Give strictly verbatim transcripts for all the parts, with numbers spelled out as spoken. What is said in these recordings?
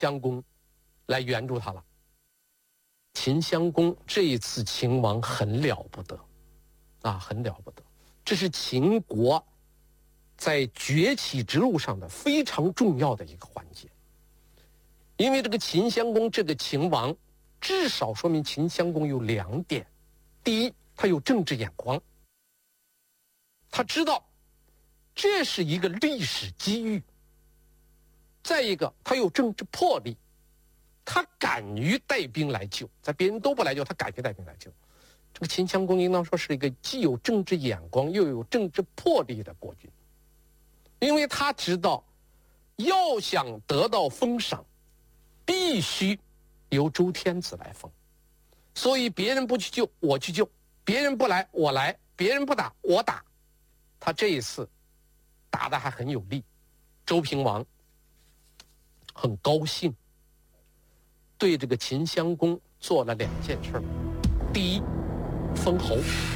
襄公来援助他了。秦襄公这一次秦王很了不得，啊，很了不得，这是秦国在崛起之路上的非常重要的一个环节。因为这个秦襄公这个秦王，至少说明秦襄公有两点：第一，他有政治眼光，他知道这是一个历史机遇；再一个，他有政治魄力，他敢于带兵来救，在别人都不来救，他敢于带兵来救。这个秦襄公应当说是一个既有政治眼光又有政治魄力的国君，因为他知道要想得到封赏，必须由周天子来封，所以别人不去救我去救，别人不来我来，别人不打我打。他这一次打得还很有力，周平王很高兴，对这个秦襄公做了两件事。第一，封侯。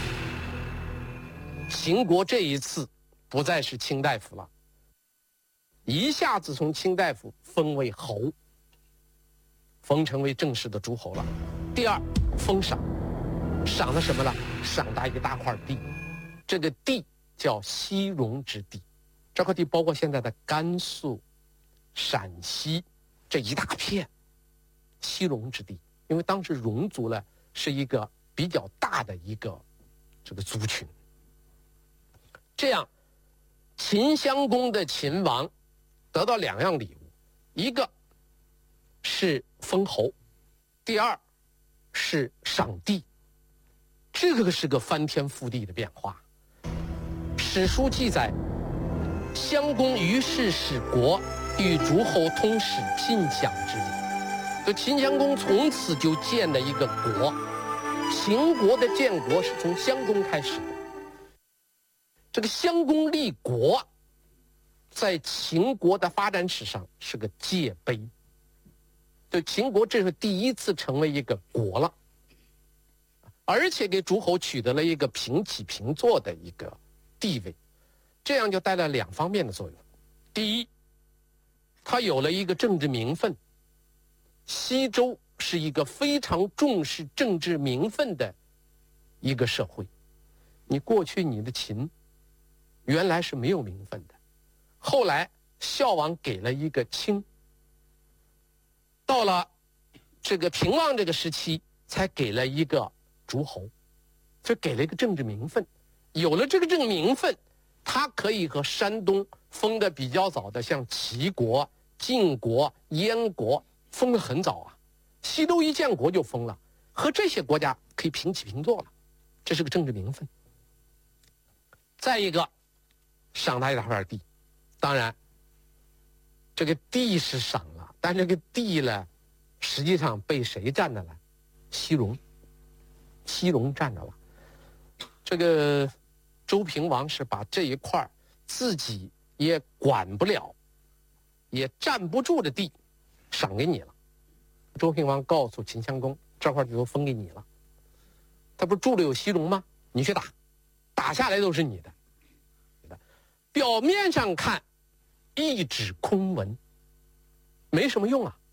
秦国这一次不再是卿大夫了，一下子从卿大夫封为侯，封成为正式的诸侯了。第二，封赏，赏的什么呢？赏他一大块地，这个地叫西戎之地，这块地包括现在的甘肃、陕西这一大片西戎之地，因为当时戎族呢是一个比较大的一个这个族群。这样，秦襄公的秦王得到两样礼物，一个是封侯，第二是赏地。这个是个翻天覆地的变化。史书记载，襄公于是使国与诸侯通使聘享之礼。就秦襄公从此就建了一个国，秦国的建国是从襄公开始的。这个襄公立国，在秦国的发展史上是个界碑。就秦国这是第一次成为一个国了，而且给诸侯取得了一个平起平坐的一个地位，这样就带来两方面的作用。第一，他有了一个政治名分。西周是一个非常重视政治名分的一个社会。你过去你的秦原来是没有名分的，后来孝王给了一个卿，到了这个平王这个时期才给了一个诸侯，就给了一个政治名分。有了这个政治名分，他可以和山东封的比较早的像齐国、晋国、燕国封得很早啊，西周一建国就封了，和这些国家可以平起平坐了，这是个政治名分。再一个，赏他一大块地，当然这个地是赏了，但这个地呢实际上被谁占了呢？西戎，西戎占着了。这个周平王是把这一块自己也管不了也站不住的地赏给你了。周平王告诉秦襄公，这块地都封给你了，他不是住了有西戎吗？你去打，打下来都是你的。表面上看一纸空文，没什么用啊。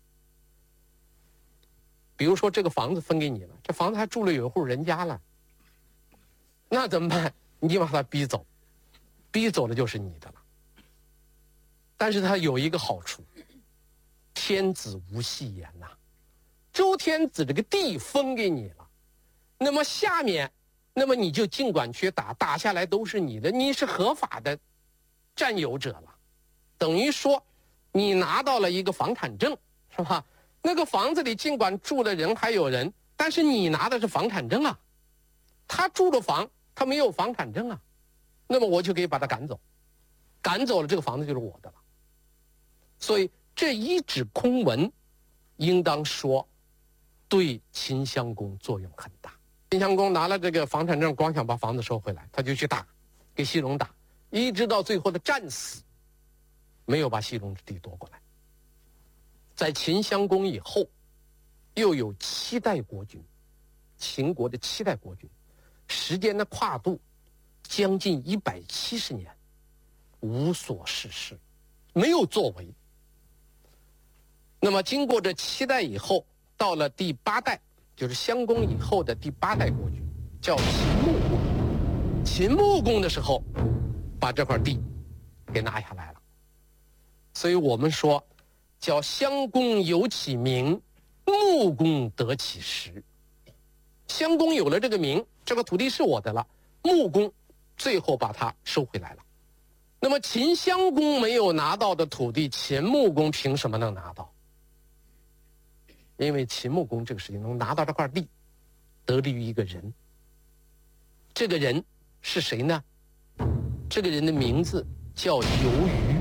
比如说这个房子分给你了，这房子还住了有一户人家了，那怎么办？你把他逼走，逼走了就是你的了。但是他有一个好处，天子无戏言呐、啊。周天子这个地分给你了，那么下面，那么你就尽管去打，打下来都是你的，你是合法的占有者了，等于说你拿到了一个房产证，是吧？那个房子里尽管住的人还有人，但是你拿的是房产证啊，他住的房他没有房产证啊，那么我就可以把他赶走，赶走了这个房子就是我的了。所以这一纸空文应当说对秦襄公作用很大。秦襄公拿了这个房产证，光想把房子收回来，他就去打，给西戎打，一直到最后的战死，没有把西戎之地夺过来。在秦襄公以后，又有七代国君，秦国的七代国君，时间的跨度将近一百七十年，无所事事，没有作为。 那么经过这七代以后，到了第八代，就是襄公以后的第八代国君，叫秦穆公。秦穆公的时候，把这块地给拿下来了。所以我们说，叫襄公有其名，穆公得其实。襄公有了这个名，这个土地是我的了，穆公最后把它收回来了。那么秦襄公没有拿到的土地，秦穆公凭什么能拿到？因为秦穆公这个事情能拿到这块地，得力于一个人。这个人是谁呢？这个人的名字叫游鱼，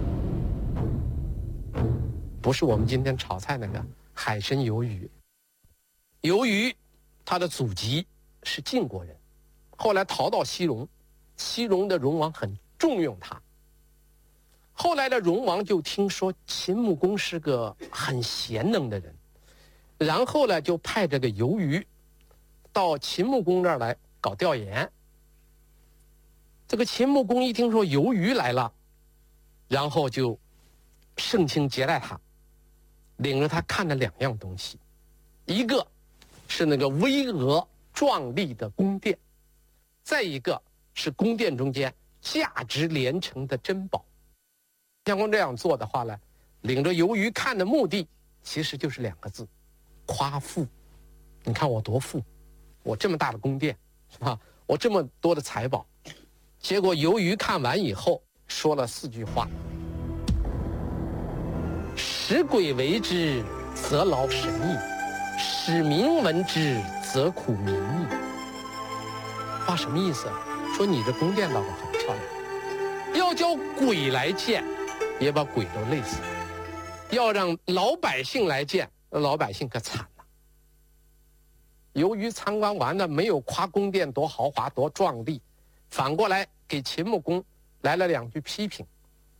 不是我们今天炒菜那个海参鱿鱼。游鱼他的祖籍是晋国人，后来逃到西戎，西戎的戎王很重用他。后来的戎王就听说秦穆公是个很贤能的人，然后呢就派这个游鱼到秦穆公那儿来搞调研。这个秦穆公一听说游鱼来了，然后就盛情接待他，领着他看了两样东西，一个是那个巍峨壮丽的宫殿，再一个是宫殿中间价值连城的珍宝。襄公这样做的话呢，领着游鱼看的目的其实就是两个字：夸富。你看我多富，我这么大的宫殿，是吧？我这么多的财宝。结果游鱼看完以后说了四句话：使鬼为之，则劳神矣；使民闻之，则苦民矣。话什么意思？说你这宫殿倒是很漂亮，要叫鬼来见，也把鬼都累死了；要让老百姓来见，老百姓可惨了。由于参观完了，没有夸宫殿多豪华多壮丽，反过来给秦穆公来了两句批评。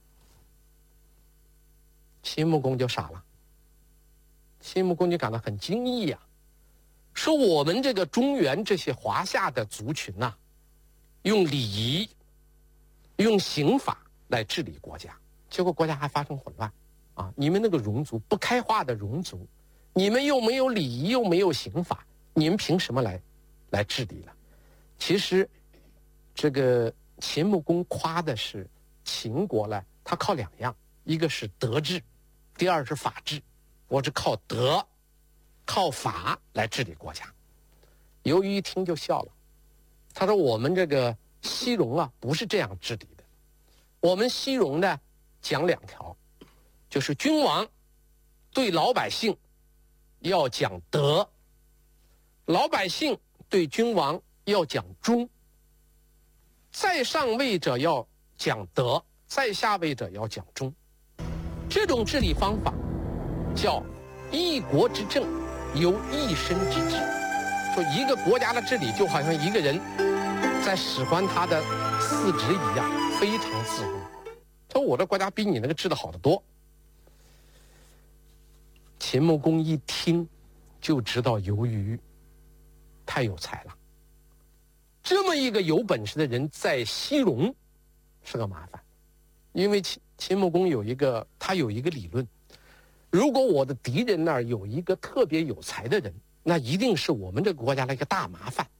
秦穆公就傻了，秦穆公就感到很惊异呀、啊，说我们这个中原这些华夏的族群呐、啊，用礼仪、用刑法来治理国家，结果国家还发生混乱啊！你们那个戎族，不开化的戎族，你们又没有礼仪，又没有刑法，你们凭什么来来治理了？其实，这个秦穆公夸的是秦国呢，他靠两样，一个是德治，第二是法治。我是靠德、靠法来治理国家。由于一听就笑了，他说：“我们这个西戎啊，不是这样治理的。我们西戎呢，讲两条，就是君王对老百姓要讲德，老百姓对君王要讲忠。在上位者要讲德，在下位者要讲忠。这种治理方法叫一国之政由一身之治。说一个国家的治理就好像一个人在使唤他的四肢一样，非常自如。说我的国家比你那个治得好得多。”秦穆公一听就知道游鱼太有才了，这么一个有本事的人在西戎是个麻烦。因为秦秦穆公有一个他有一个理论，如果我的敌人那儿有一个特别有才的人，那一定是我们这个国家的一个大麻烦。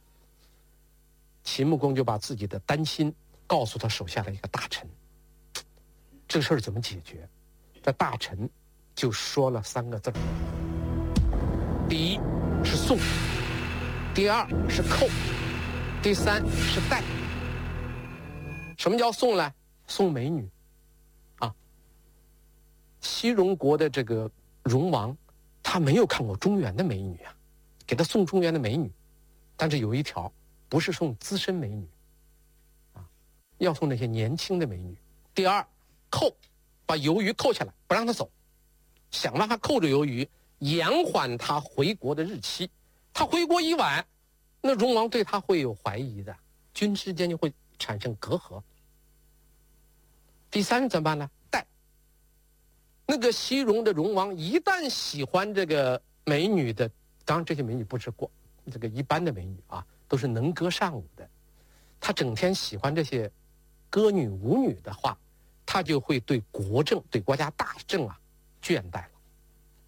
秦穆公就把自己的担心告诉他手下的一个大臣，这个事儿怎么解决？这大臣就说了三个字儿：第一是送，第二是扣，第三是带。什么叫送呢？送美女啊！西戎国的这个戎王，他没有看过中原的美女啊，给他送中原的美女，但是有一条，不是送资深美女啊，要送那些年轻的美女。第二，扣，把游鱼扣下来，不让他走，想办法扣着游鱼，延缓他回国的日期。他回国一晚，那戎王对他会有怀疑的，君之间就会产生隔阂。第三怎么办呢？带。那个西戎的戎王一旦喜欢这个美女的，当然这些美女不是过这个一般的美女啊，都是能歌善舞的。他整天喜欢这些歌女舞女的话，他就会对国政、对国家大政啊倦怠了。